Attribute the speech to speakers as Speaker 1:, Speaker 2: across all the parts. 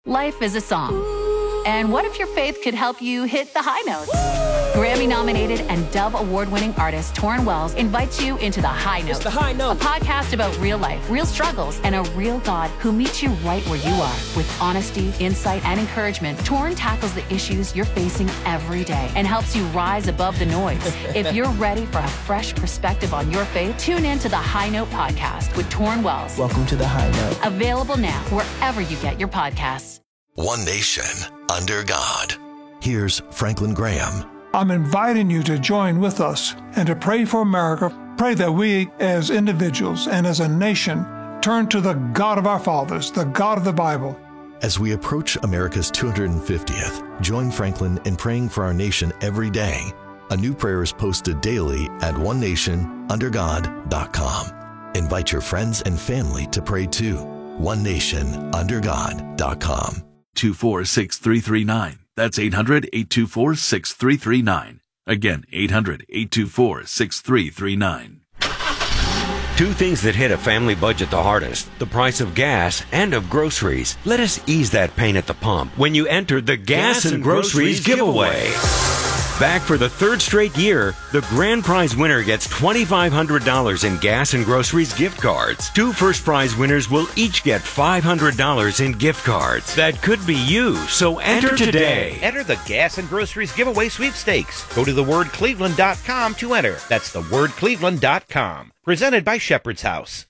Speaker 1: Life is a song. And what if your faith could help you hit the high notes? Grammy-nominated and Dove Award-winning artist Torrin Wells invites you into The High Note.
Speaker 2: It's The High Note.
Speaker 1: A podcast about real life, real struggles, and a real God who meets you right where you are. With honesty, insight, and encouragement, Torrin tackles the issues you're facing every day and helps you rise above the noise. If you're ready for a fresh perspective on your faith, tune in to The High Note podcast with Torrin Wells.
Speaker 2: Welcome to The High Note.
Speaker 1: Available now wherever you get your podcasts.
Speaker 3: One nation under God. Here's Franklin Graham.
Speaker 4: I'm inviting you to join with us and to pray for America. Pray that we as individuals and as a nation turn to the God of our fathers, the God of the Bible.
Speaker 3: As we approach America's 250th, join Franklin in praying for our nation every day. A new prayer is posted daily at onenationundergod.com. Invite your friends and family to pray too. onenationundergod.com.
Speaker 5: 824-6339. That's 800-824-6339. Again, 800-824-6339.
Speaker 6: Two things that hit a family budget the hardest: the price of gas and of groceries. Let us ease that pain at the pump when you enter the Gas and Groceries giveaway. Back for the third straight year, the grand prize winner gets $2,500 in Gas and Groceries gift cards. Two first prize winners will each get $500 in gift cards. That could be you, so enter today.
Speaker 7: Enter the Gas and Groceries giveaway sweepstakes. Go to thewordcleveland.com to enter. That's thewordcleveland.com. Presented by Shepherd's House.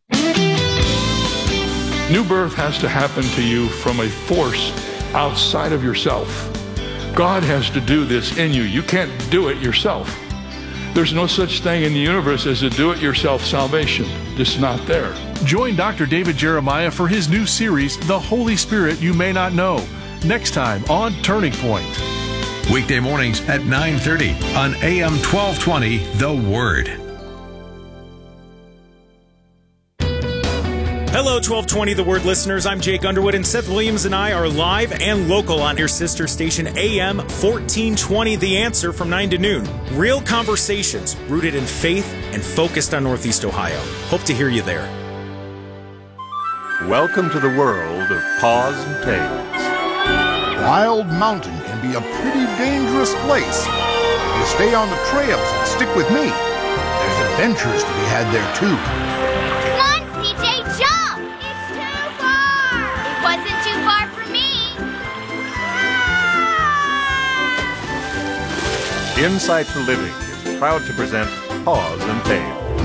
Speaker 8: New birth has to happen to you from a force outside of yourself. God has to do this in you. You can't do it yourself. There's no such thing in the universe as a do-it-yourself salvation. Just not there.
Speaker 9: Join Dr. David Jeremiah for his new series, The Holy Spirit You May Not Know, next time on Turning Point.
Speaker 10: Weekday mornings at 9:30 on AM 1220, The Word.
Speaker 11: Hello, 1220 The Word listeners. I'm Jake Underwood, and Seth Williams and I are live and local on your sister station AM 1420 The Answer from 9 to noon. Real conversations rooted in faith and focused on Northeast Ohio. Hope to hear you there.
Speaker 12: Welcome to the world of Paws and Tails.
Speaker 13: Wild Mountain can be a pretty dangerous place. If you stay on the trails and stick with me, there's adventures to be had there too.
Speaker 12: Insightful Living is proud to present Paws and Tails.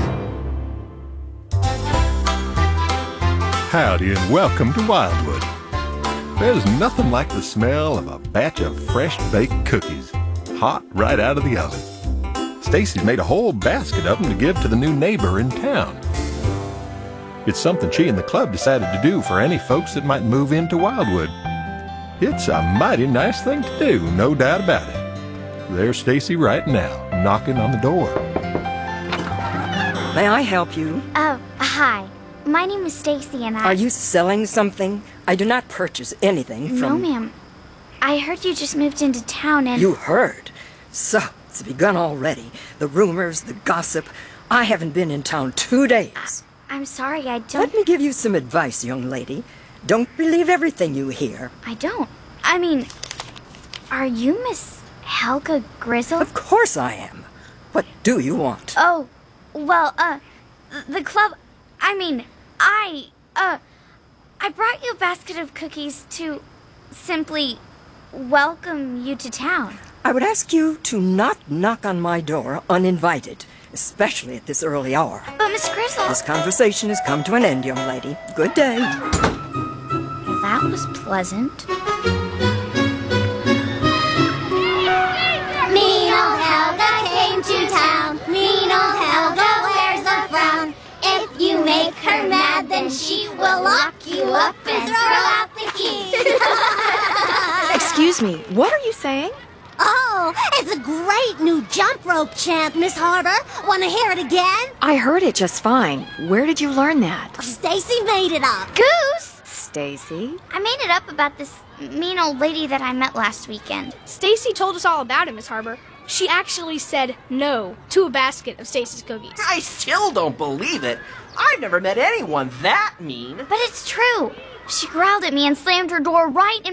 Speaker 12: Howdy and welcome to Wildwood. There's nothing like the smell of a batch of fresh baked cookies, hot right out of the oven. Stacy's made a whole basket of them to give to the new neighbor in town. It's something she and the club decided to do for any folks that might move into Wildwood. It's a mighty nice thing to do, no doubt about it. There's Stacy right now, knocking on the door.
Speaker 14: May I help you?
Speaker 15: Hi. My name is Stacy and
Speaker 14: Are you selling something? I do not purchase anything from...
Speaker 15: No, ma'am. I heard you just moved into town and...
Speaker 14: You heard? So, it's begun already. The rumors, the gossip. I haven't been in town 2 days.
Speaker 15: I'm sorry, I don't...
Speaker 14: Let me give you some advice, young lady. Don't believe everything you hear.
Speaker 15: I don't. I mean, are you Miss... Helga Grizzle?
Speaker 14: Of course I am. What do you want?
Speaker 15: Oh, well, the club, I brought you a basket of cookies to simply welcome you to town.
Speaker 14: I would ask you to not knock on my door uninvited, especially at this early hour.
Speaker 15: But Miss Grizzle...
Speaker 14: This conversation has come to an end, young lady. Good day.
Speaker 15: That was pleasant.
Speaker 16: Mean old Helga came to town. Mean old Helga wears a frown. If you make her mad, then she will lock you up and throw out the key.
Speaker 17: Excuse me, what are you saying?
Speaker 16: Oh, it's a great new jump rope chant, Miss Harbor. Want to hear it again?
Speaker 17: I heard it just fine. Where did you learn that?
Speaker 16: Stacy made it up.
Speaker 15: Goose!
Speaker 17: Stacy?
Speaker 15: I made it up about this mean old lady that I met last weekend.
Speaker 18: Stacy told us all about it, Miss Harbor. She actually said no to a basket of Stacy's cookies.
Speaker 2: I still don't believe it. I've never met anyone that mean.
Speaker 15: But it's true. She growled at me and slammed her door right in